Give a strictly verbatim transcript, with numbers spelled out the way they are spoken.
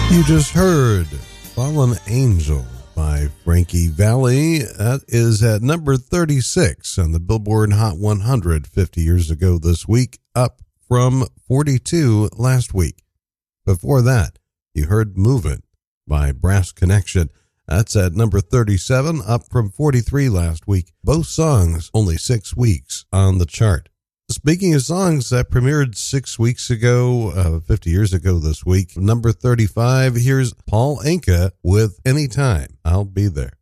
You just heard Fallen Angel by Frankie Valli. That is at number thirty-six on the Billboard Hot one hundred fifty years ago this week, up from forty-two last week. Before that, you heard Move It by Brass Connection. That's at number thirty-seven, up from forty-three last week. Both songs only six weeks on the chart. Speaking of songs that premiered six weeks ago, uh, fifty years ago this week, number thirty-five, here's Paul Anka with Anytime I'll Be There.